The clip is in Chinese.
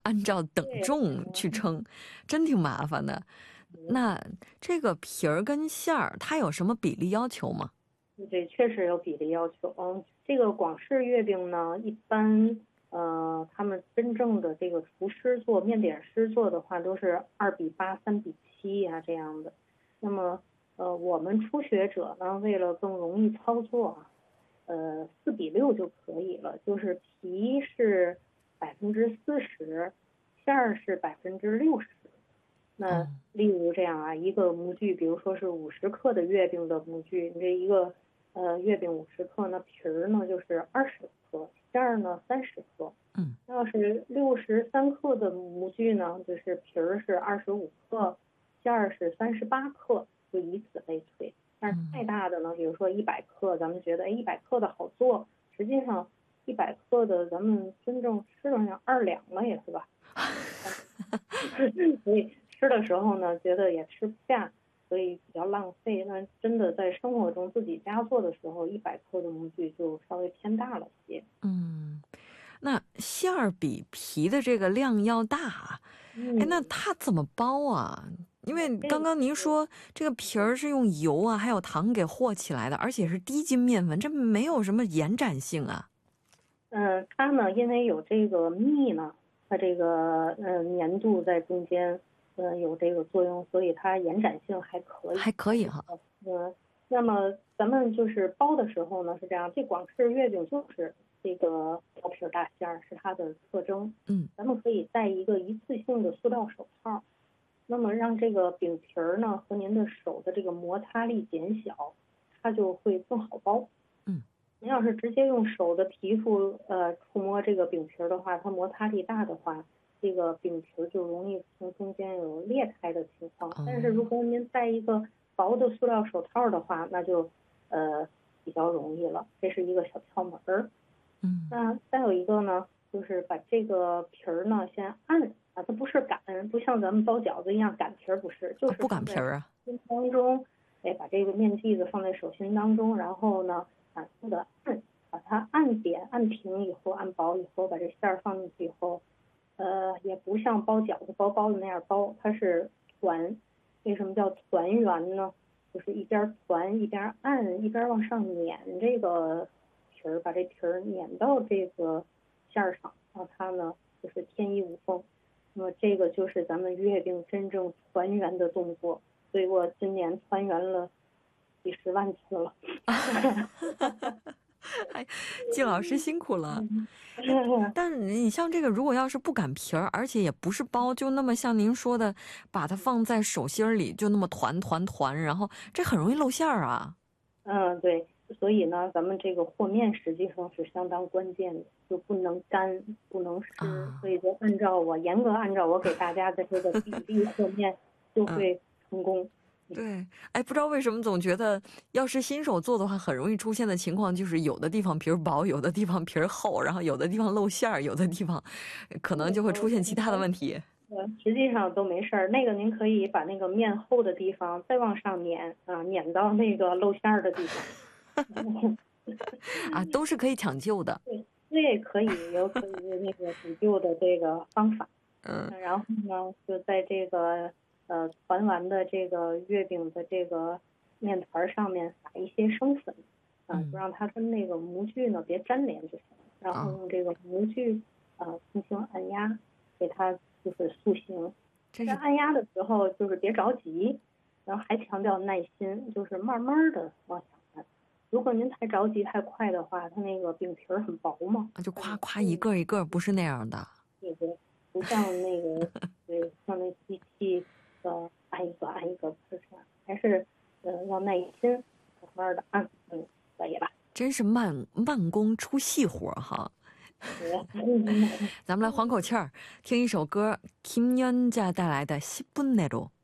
按照等重去称，真挺麻烦的。那这个皮儿跟馅儿它有什么比例要求吗？ 对，确实有比例要求。这个广式月饼呢，一般他们真正的这个厨师做面点师做的话，都是2:8、3:7呀这样的。那么我们初学者呢，为了更容易操作啊，4:6就可以了，就是皮是40%，馅儿是60%。那例如这样啊，一个模具，比如说是50克的月饼的模具，你这一个月饼50克，那皮儿呢就是20克，馅儿呢30克。要是63克的模具呢，就是皮儿是25克，馅儿是38克，就以此类推。但是太大的呢，比如说100克，咱们觉得100克的好做，实际上100克的咱们真正吃上像2两了也是吧？所以吃的时候呢，觉得也吃不下，所以比较浪费。那真的在生活中自己家做的时候，100克的模具就稍微偏大了些。 那馅儿比皮的这个量要大，那它怎么包啊？因为刚刚您说这个皮儿是用油啊还有糖给和起来的，而且是低筋面粉，这没有什么延展性啊。 它呢，因为有这个蜜呢，它这个粘度在中间，有这个作用，所以它延展性还可以。 还可以哈。 那么咱们就是包的时候呢是这样，这广式月饼就是这个薄皮大馅儿是它的特征。咱们可以戴一个一次性的塑料手套，那么让这个饼皮儿呢和您的手的这个摩擦力减小，它就会更好包。您要是直接用手的皮肤触摸这个饼皮儿的话，它摩擦力大的话，这个饼皮儿就容易从中间有裂开的情况。但是如果您戴一个薄的塑料手套的话，那就比较容易了，这是一个小窍门儿。那再有一个呢，就是把这个皮儿呢先按啊，它不是擀，不像咱们包饺子一样擀皮儿，不是，就是不擀皮儿啊。 手心当中，把这个面剂子放在手心当中，然后呢反复的按，把它按扁、按平以后，按薄以后，把这馅儿放进去以后，也不像包饺子、包包子那样包，它是团。为什么叫团圆呢？就是一边团一边按，一边往上碾这个皮儿，把这皮儿碾到这个馅儿上，让它呢就是天衣无缝。那么这个就是咱们月饼真正团圆的动作，所以我今年团圆了几十万次了。 季老师辛苦了。但你像这个如果要是不擀皮儿，而且也不是包，就那么像您说的把它放在手心里就那么团团团，然后这很容易露馅儿啊。 对，所以呢咱们这个和面实际上是相当关键的，就不能干不能湿，所以就严格按照我给大家的这个比例和面就会成功。 对，不知道为什么总觉得要是新手做的话，很容易出现的情况就是有的地方皮儿薄，有的地方皮儿厚，然后有的地方露馅儿，有的地方可能就会出现其他的问题。 实际上都没事儿，那个您可以把那个面厚的地方再往上碾啊，碾到那个露馅儿的地方。 都是可以抢救的。 对，可以有可以那个补救的这个方法。然后呢，就在这个团完的这个月饼的这个面团上面撒一些生粉，就让它跟那个模具呢别粘连就行。然后用这个模具轻轻按压，给它就是塑形。在按压的时候就是别着急，然后还强调耐心，就是慢慢的往下按。如果您太着急太快的话，它那个饼皮儿很薄嘛， 就夸夸一个一个，不是那样的。 对对，不像那个像那机器按一个按一个，不是这样，还是要耐心，慢慢的按，可以吧？ 真是慢工出细活哈。咱们来缓口气儿，听一首歌，김연자带来的10분 내로。